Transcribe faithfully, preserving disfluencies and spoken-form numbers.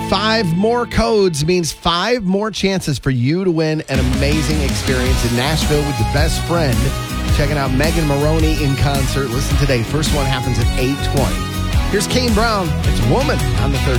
Five more codes means five more chances for you to win an amazing experience in Nashville with your best friend. Checking out Megan Moroney in concert. Listen today. First one happens at eight twenty. Here's Kane Brown. It's Woman on the third.